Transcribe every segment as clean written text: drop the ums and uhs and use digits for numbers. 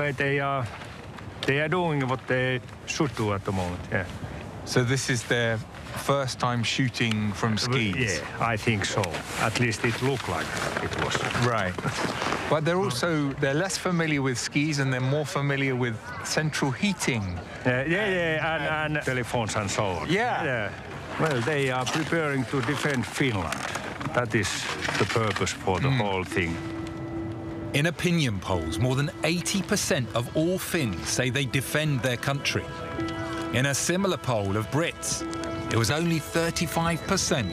anyway, they are doing what they should do at the moment. Yeah. So this is their first time shooting from skis? Yeah, I think so. At least it looked like it was. Right. But they're less familiar with skis and they're more familiar with central heating. And telephones and so on. Yeah. Well, they are preparing to defend Finland. That is the purpose for the whole thing. In opinion polls, more than 80% of all Finns say they defend their country. In a similar poll of Brits, it was only 35%.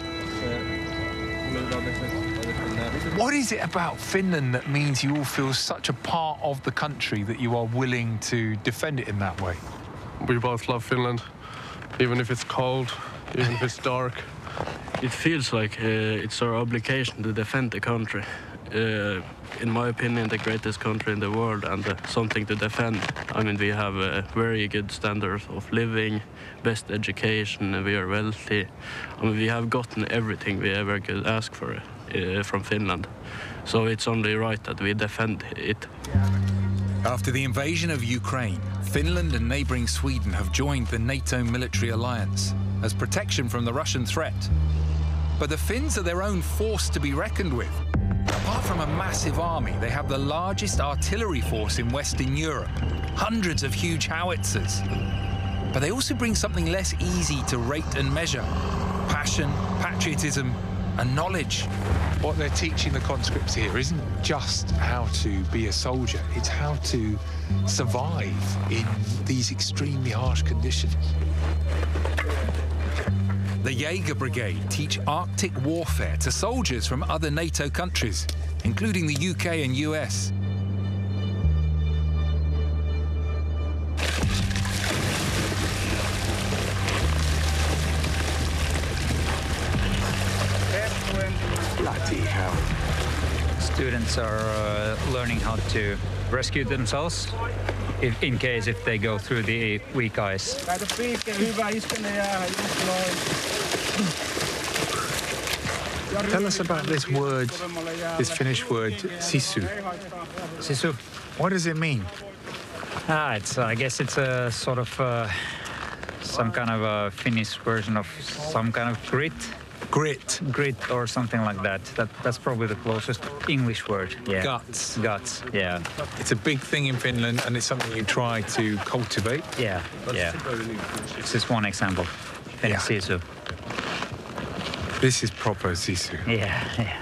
What is it about Finland that means you all feel such a part of the country that you are willing to defend it in that way? We both love Finland, even if it's cold, even if it's dark. It feels like it's our obligation to defend the country. In my opinion, the greatest country in the world and something to defend. I mean, we have a very good standards of living, best education, we are wealthy. I mean, we have gotten everything we ever could ask for from Finland. So it's only right that we defend it. After the invasion of Ukraine, Finland and neighbouring Sweden have joined the NATO military alliance as protection from the Russian threat. But the Finns are their own force to be reckoned with. Apart from a massive army, they have the largest artillery force in Western Europe, hundreds of huge howitzers. But they also bring something less easy to rate and measure: passion, patriotism, and knowledge. What they're teaching the conscripts here isn't just how to be a soldier, it's how to survive in these extremely harsh conditions. The Jaeger Brigade teach Arctic warfare to soldiers from other NATO countries, including the UK and US. Bloody hell. Students are learning how to rescue themselves in case if they go through the weak ice. Tell us about this word, this Finnish word, sisu. Sisu. What does it mean? I guess it's a sort of some kind of a Finnish version of some kind of grit. Grit or something like that. That's probably the closest English word. Yeah. Guts. Guts, yeah. It's a big thing in Finland and it's something you try to cultivate. Yeah. This is one example. Finnish sisu. This is proper sisu. Yeah.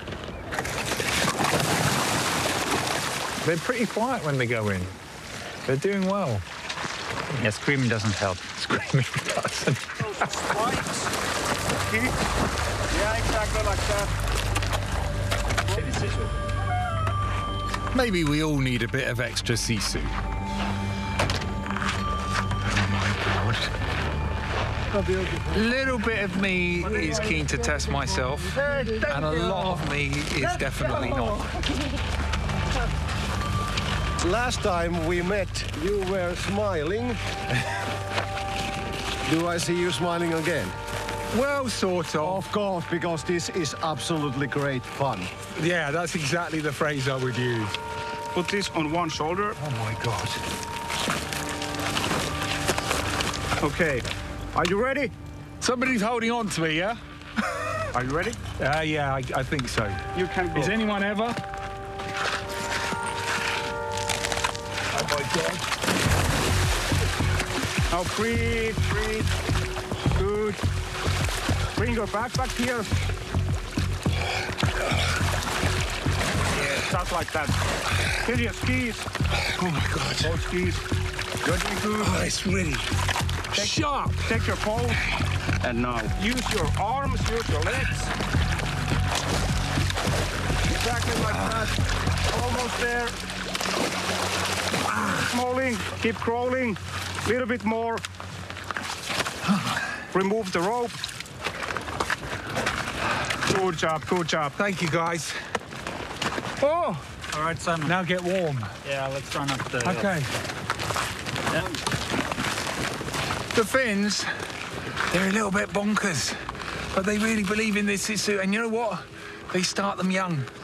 They're pretty quiet when they go in. They're doing well. Yeah, screaming doesn't help. Screaming doesn't. Yeah, exactly like that. Maybe we all need a bit of extra sisu. A little bit of me is keen to test myself, and a lot of me is definitely not. Last time we met, you were smiling. Do I see you smiling again? Well, sort of. Of course, because this is absolutely great fun. Yeah, that's exactly the phrase I would use. Put this on one shoulder. Oh, my God. Okay. Are you ready? Somebody's holding on to me, yeah? Are you ready? Yeah, I think so. You can go. Is anyone ever? Oh, my God. Now breathe. Good. Bring your backpack here. Just like that. Get your skis. Oh my God. Both skis. You're doing good. Oh, it's ready. Sharp. Take your pole. And now use your arms, use your legs. Exactly like that. Almost there. Crawling. Keep crawling. A little bit more. Remove the rope. Good job. Thank you, guys. Oh! All right, Simon. Now get warm. Yeah, let's run up the... Okay. Yeah. The Finns, they're a little bit bonkers, but they really believe in this sisu. And you know what? They start them young.